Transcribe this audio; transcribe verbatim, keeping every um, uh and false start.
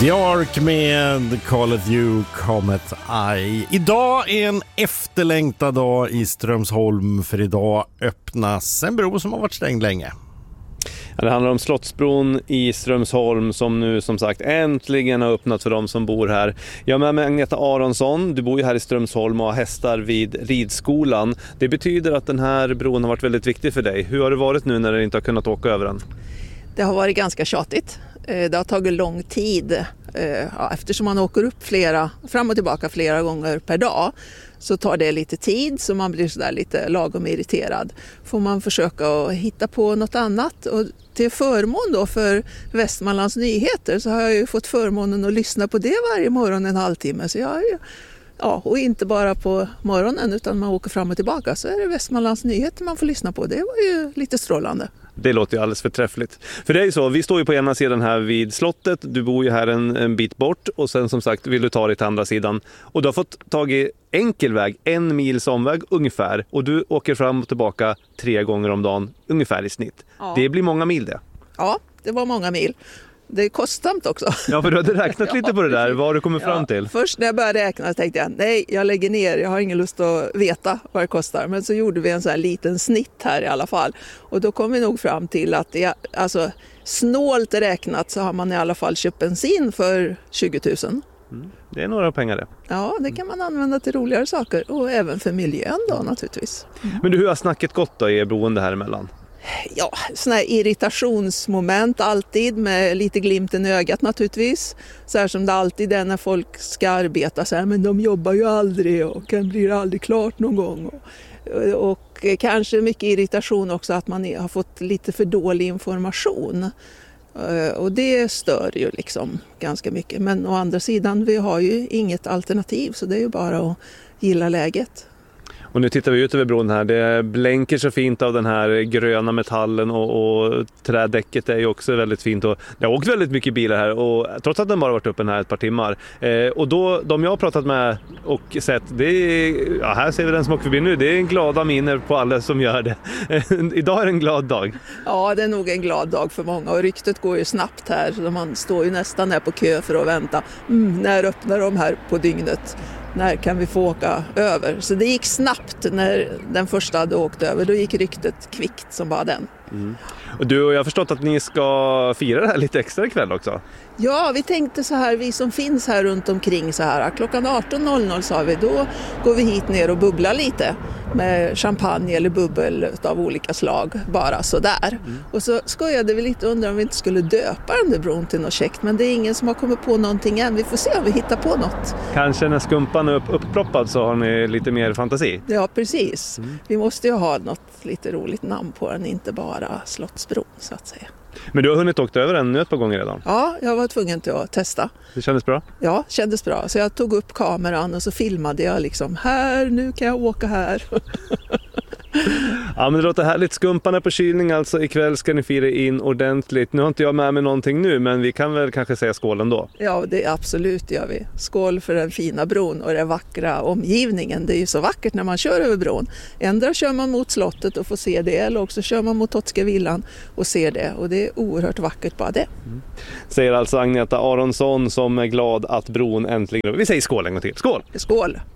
Björk med Call It You, Comet Eye. Idag är en efterlängtad dag i Strömsholm, för idag öppnas en bro som har varit stängd länge. Ja, det handlar om Slottsbron i Strömsholm som nu som sagt äntligen har öppnat för de som bor här. Jag är med mig Agneta Aronsson, du bor ju här i Strömsholm och har hästar vid ridskolan. Det betyder att den här bron har varit väldigt viktig för dig. Hur har det varit nu när du inte har kunnat åka över den? Det har varit ganska tjatigt. Det har tagit lång tid. Ja, eftersom man åker upp flera, fram och tillbaka flera gånger per dag så tar det lite tid, så man blir så där lite lagom irriterad. Får man försöka att hitta på något annat. Och till förmån då för Västmanlands Nyheter så har jag ju fått förmånen att lyssna på det varje morgon en halvtimme. Så jag, ja, och inte bara på morgonen utan man åker fram och tillbaka så är det Västmanlands Nyheter man får lyssna på. Det var ju lite strålande. Det låter ju alldeles förträffligt. För det är ju så, vi står ju på ena sidan här vid slottet. Du bor ju här en, en bit bort och sen som sagt vill du ta dig till andra sidan. Och du har fått tag i enkel väg, en mils omväg ungefär. Och du åker fram och tillbaka tre gånger om dagen ungefär i snitt. Ja. Det blir många mil det. Ja, det var många mil. Det är kostsamt också. Ja, för du hade räknat lite ja, på det där. Vad har du kommit fram till? Ja, först när jag började räkna tänkte jag, nej, jag lägger ner. Jag har ingen lust att veta vad det kostar. Men så gjorde vi en så här liten snitt här i alla fall. Och då kom vi nog fram till att det, alltså, snålt räknat så har man i alla fall köpt bensin för tjugo tusen. Mm. Det är några pengar det. Ja, det kan man använda till roligare saker. Och även för miljön då naturligtvis. Mm. Men du, hur har snacket gått då i er boende här emellan? Ja, sådana här irritationsmoment alltid med lite glimten i ögat naturligtvis. Så här som det alltid är när folk ska arbeta så här, men de jobbar ju aldrig och kan bli aldrig klart någon gång. Och, och kanske mycket irritation också att man har fått lite för dålig information. Och det stör ju liksom ganska mycket. Men å andra sidan, vi har ju inget alternativ så det är ju bara att gilla läget. Och nu tittar vi ut över bron här. Det blänker så fint av den här gröna metallen och, och trädäcket är ju också väldigt fint. Och det har åkt väldigt mycket bilar här och trots att den bara varit uppe här ett par timmar. Eh, och då, de jag har pratat med och sett, det är, ja, här ser vi den som åker förbi nu. Det är en glada miner på alla som gör det. Idag är det en glad dag. Ja, det är nog en glad dag för många och ryktet går ju snabbt här. Så man står ju nästan här på kö för att vänta. Mm, när öppnar de här på dygnet? När kan vi få åka över? Så det gick snabbt när den första hade åkt över. Då gick ryktet kvickt som bara den. Mm. Och du, och jag har förstått att ni ska fira det här lite extra ikväll också. Ja, vi tänkte så här, vi som finns här runt omkring så här. Klockan arton noll noll sa vi, då går vi hit ner och bubblar lite. Med champagne eller bubbel av olika slag, bara så där. Mm. Och så skojade vi lite, undrar om vi inte skulle döpa den där bron till något käckt. Men det är ingen som har kommit på någonting än. Vi får se om vi hittar på något. Kanske när skumpan är upp, uppproppad så har ni lite mer fantasi. Ja, precis. Mm. Vi måste ju ha något lite roligt namn på den, inte bara Slottsbron så att säga. Men du har hunnit åka över den nu ett par gånger redan? Ja, jag var tvungen till att testa. Det kändes bra? Ja, kändes bra. Så jag tog upp kameran och så filmade jag liksom, här, nu kan jag åka här. Ja, men det låter härligt. Skumpan är på kylning alltså. Ikväll ska ni fira in ordentligt. Nu har inte jag med mig någonting nu, men vi kan väl kanske säga skål ändå. Ja, det absolut gör vi. Skål för den fina bron och den vackra omgivningen. Det är ju så vackert när man kör över bron. Ändra kör man mot slottet och får se det, eller också kör man mot Totska villan och ser det. Och det är oerhört vackert bara det. Mm. Säger alltså Agneta Aronsson som är glad att bron äntligen... Vi säger skål en gång till. Skål! Skål!